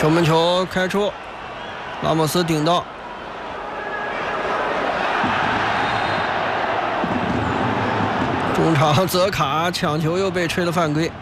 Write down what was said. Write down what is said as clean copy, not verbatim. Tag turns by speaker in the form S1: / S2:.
S1: 球门球开出，拉莫斯顶到，中场泽卡抢球又被吹了犯规。